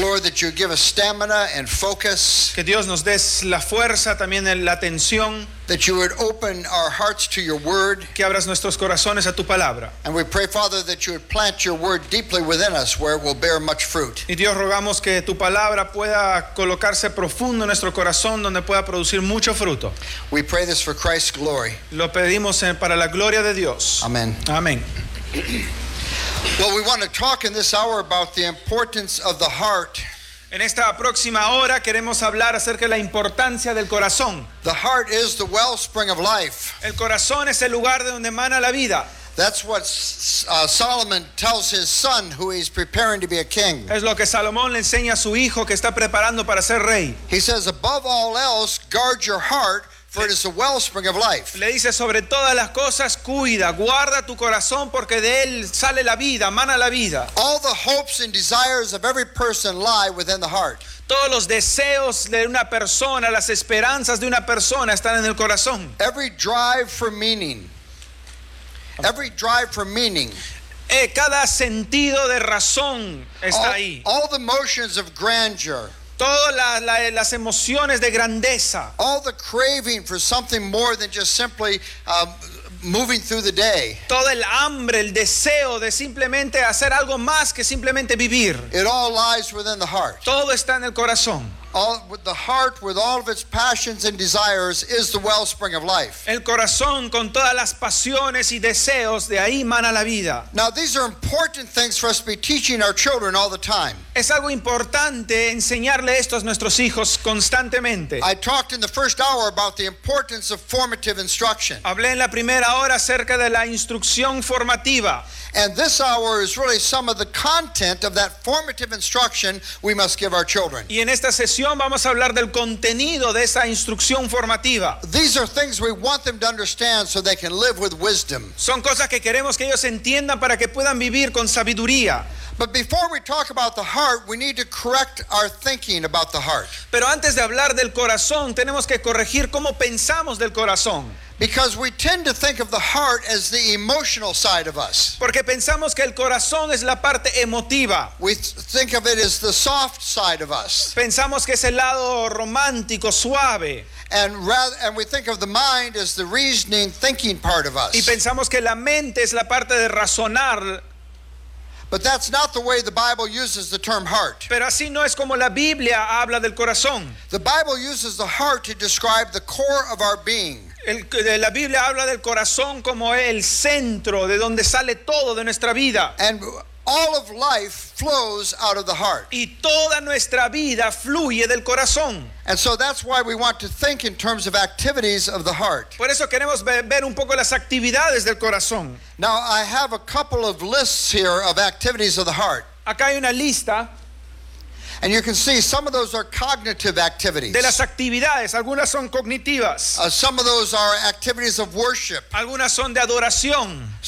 Lord, that you give us stamina and focus. Que Dios nos des la fuerza, también la atención. That you would open our hearts to your word. Que abras nuestros corazones a tu palabra. And we pray, Father, that you would plant your word deeply within us where it will bear much fruit. Y Dios, rogamos que tu palabra pueda colocarse profundo en nuestro corazón, donde pueda producir mucho fruto. We pray this for Christ's glory. Lo pedimos para la gloria de Dios. Amen. Amén. Well, we want to talk in this hour about the importance of the heart. En esta próxima hora queremos hablar acerca de la importancia del corazón. The heart is the wellspring of life. El corazón es el lugar de donde emana la vida. That's what Solomon tells his son who he's preparing to be a king. Es lo que Salomón le enseña a su hijo que está preparando para ser rey. He says, above all else, guard your heart, for it is the wellspring of life. Le dice, sobre todas las cosas, cuida, guarda tu corazón, porque de él sale la vida, emana la vida. All the hopes and desires of every person lie within the heart. Todos los deseos de una persona, las esperanzas de una persona están en el corazón. Every drive for meaning. Every drive for meaning. Cada sentido de razón está ahí. All the motions of grandeur. Todas las emociones de grandeza. All the craving for something more than just simply moving through the day. Todo el hambre, el deseo de simplemente hacer algo más que simplemente vivir. It all lies within the heart. Todo está en el corazón. The heart, with all of its passions and desires, is the wellspring of life. El corazón, con todas las pasiones y deseos, de ahí mana la vida. Now, these are important things for us to be teaching our children all the time. Es algo importante enseñarle esto a nuestros hijos constantemente. I talked in the first hour about the importance of formative instruction. Hablé en la primera hora acerca de la instrucción formativa. And this hour is really some of the content of that formative instruction we must give our children. Y en esta sesión vamos a hablar del contenido de esa instrucción formativa. These are things we want them to understand so they can live with wisdom. Son cosas que queremos que ellos entiendan para que puedan vivir con sabiduría. But before we talk about the heart, we need to correct our thinking about the heart. Pero antes de hablar del corazón, tenemos que corregir cómo pensamos del corazón. Because we tend to think of the heart as the emotional side of us. Porque pensamos que el corazón es la parte emotiva. We think of it as the soft side of us. Pensamos que es el lado romántico, suave. And we think of the mind as the reasoning, thinking part of us. Y pensamos que la mente es la parte de razonar. But that's not the way the Bible uses the term heart. Pero así no es como la Biblia habla del corazón. The Bible uses the heart to describe the core of our being. La Biblia habla del corazón como el centro de donde sale todo de nuestra vida. And all of life flows out of the heart. Y toda nuestra vida fluye del corazón. And so that's why we want to think in terms of activities of the heart. Por eso queremos ver un poco las actividades del corazón. Now I have a couple of lists here of activities of the heart. Acá hay una lista. And you can see some of those are cognitive activities. De las actividades, algunas son cognitivas. Some of those are activities of worship. Algunas son de adoración.